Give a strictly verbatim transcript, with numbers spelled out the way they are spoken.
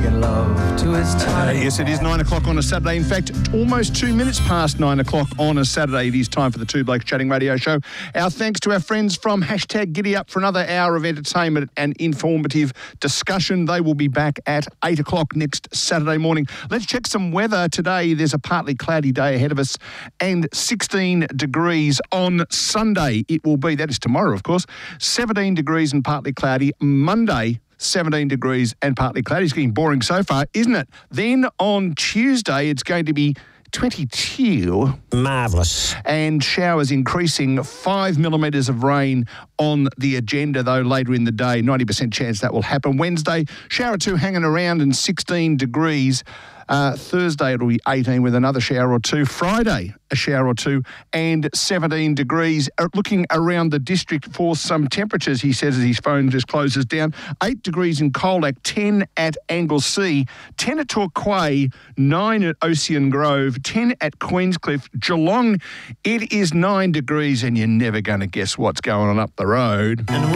making love to his Uh, tiny yes, it is nine o'clock on a Saturday. In fact, almost two minutes past nine o'clock on a Saturday. It is time for the Two Blokes Chatting radio show. Our thanks to our friends from hashtag Giddy Up for another hour of entertainment and informative discussion. They will be back at eight o'clock next Saturday morning. Let's check some weather today. There's a partly cloudy day ahead of us and sixteen degrees on Sunday. It will be, that is tomorrow, of course, seventeen degrees and partly cloudy. Monday, seventeen degrees and partly cloudy. It's getting boring so far, isn't it? Then on Tuesday, it's going to be twenty-two. Marvellous. And showers increasing, five millimetres of rain on the agenda, though, later in the day. ninety percent chance that will happen. Wednesday, shower two hanging around and sixteen degrees. Uh, Thursday, it'll be eighteen with another shower or two. Friday, a shower or two and seventeen degrees. Uh, looking around the district for some temperatures, he says as his phone just closes down. eight degrees in Colac, ten at Anglesea, ten at Torquay, nine at Ocean Grove, ten at Queenscliff. Geelong, it is nine degrees and you're never going to guess what's going on up the road. And